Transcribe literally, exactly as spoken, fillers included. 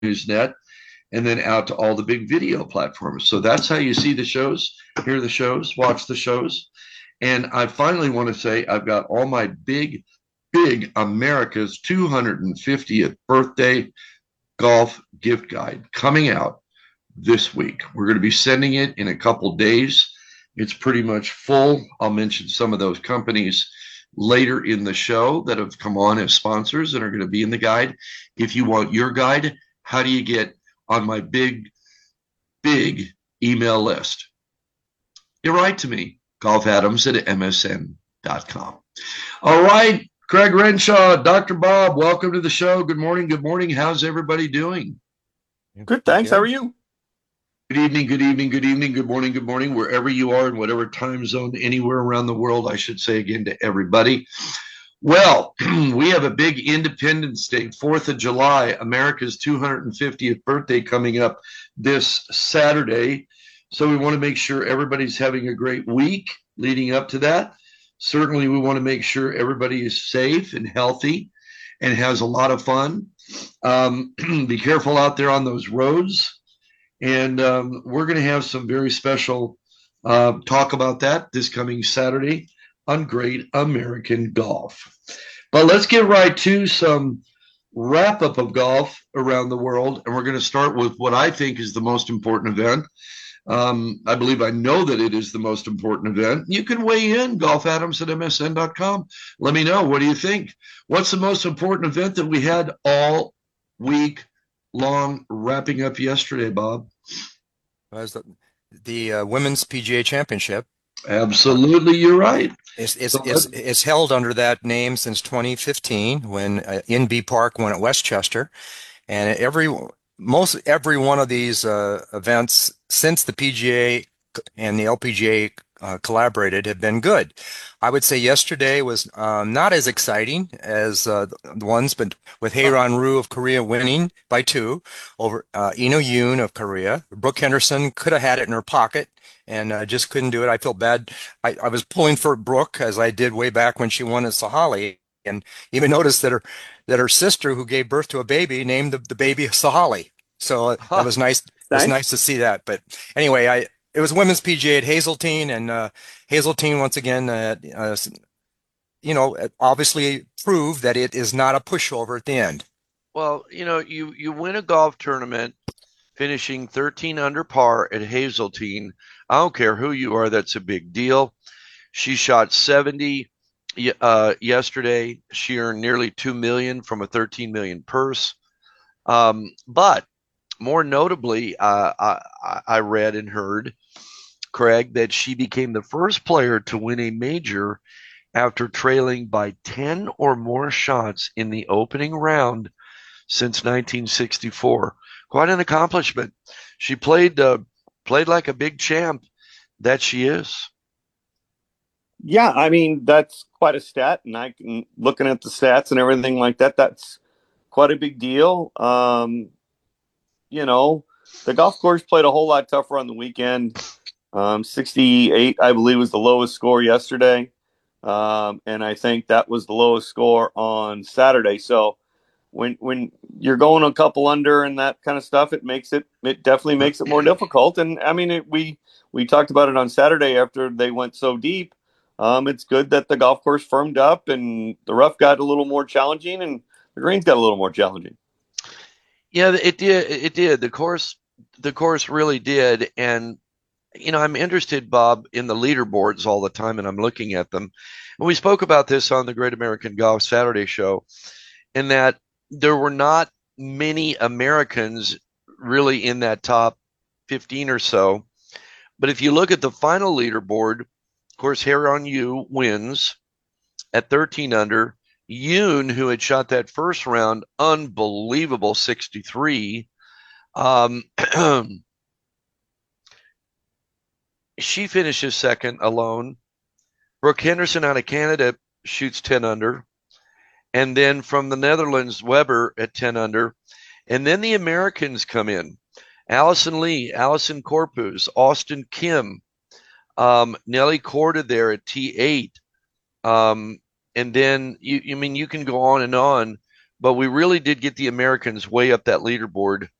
Newsnet, and then out to all the big video platforms. So that's how you see the shows, hear the shows, watch the shows. And I finally want to say I've got all my big, big America's two hundred fiftieth birthday golf gift guide coming out this week. We're going to be sending it in a couple days. It's pretty much full. I'll mention some of those companies later in the show that have come on as sponsors and are going to be in the guide. If you want your guide, how do you get on my big, big email list? You write to me, golf adams at m s n dot com. All right, Craig Renshaw, Doctor Bob, welcome to the show. Good morning. Good morning. How's everybody doing? Good, thanks. How are you? Good evening, good evening, good evening, good morning, good morning, wherever you are in whatever time zone, anywhere around the world, I should say again to everybody. Well, we have a big Independence Day, fourth of July, America's two hundred fiftieth birthday coming up this Saturday. So we want to make sure everybody's having a great week leading up to that. Certainly, we want to make sure everybody is safe and healthy and has a lot of fun. Um, be careful out there on those roads. And um, we're going to have some very special uh, talk about that this coming Saturday on Great American Golf. But let's get right to some wrap up of golf around the world. And we're going to start with what I think is the most important event. Um, I believe I know that it is the most important event. You can weigh in, golf adams at m s n dot com. Let me know. What do you think? What's the most important event that we had all week long, wrapping up yesterday, Bob? Was the, the uh, Women's P G A Championship. Absolutely, you're right. It's, it's, So it's, it's held under that name since twenty fifteen when uh, N B Park won at Westchester. And every most every one of these uh, events since the P G A and the L P G A uh, collaborated have been good. I would say yesterday was uh, not as exciting as uh, the ones, but with Hae-Ron Ryu of Korea winning by two over uh, Ino Yoon of Korea. Brooke Henderson could have had it in her pocket and uh, just couldn't do it. I feel bad. I, I was pulling for Brooke as I did way back when she won at Sahalee, and even noticed that her that her sister, who gave birth to a baby, named the, the baby Sahalee. So uh, that was nice. It was nice to see that. But anyway, I it was women's P G A at Hazeltine, and uh, Hazeltine once again, uh, uh, you know, obviously proved that it is not a pushover at the end. Well, you know, you you win a golf tournament finishing thirteen under par at Hazeltine. I don't care who you are, that's a big deal. She shot seventy uh, yesterday. She earned nearly two million dollars from a thirteen million dollars purse. Um, but more notably, uh, I, I read and heard, Craig, that she became the first player to win a major after trailing by ten or more shots in the opening round since nineteen sixty-four. Quite an accomplishment. She played uh, played like a big champ that she is. Yeah, I mean, that's quite a stat. And I can, looking at the stats and everything like that, that's quite a big deal. Um, you know, the golf course played a whole lot tougher on the weekend. Um, sixty-eight, I believe, was the lowest score yesterday. Um, and I think that was the lowest score on Saturday. So when when you're going a couple under and that kind of stuff, it makes it it definitely makes it more difficult. And I mean, it, we we talked about it on Saturday after they went so deep. Um, it's good that the golf course firmed up and the rough got a little more challenging and the greens got a little more challenging. Yeah, it did. It did. The course, the course really did. And you know, I'm interested, Bob, in the leaderboards all the time, and I'm looking at them. And we spoke about this on the Great American Golf Saturday show, in that there were not many Americans really in that top fifteen or so. But if you look at the final leaderboard, of course, Hae-Ron Ryu wins at thirteen under. Yoon, who had shot that first round, unbelievable sixty-three. Um, she finishes second alone. Brooke Henderson out of Canada shoots ten under. And then from the Netherlands, Weber at ten under. And then the Americans come in. Allison Lee, Allison Corpus, Austin Kim, um, Nelly Korda there at T eight. Um, and then, you, you mean, you can go on and on. but we really did get the Americans way up that leaderboard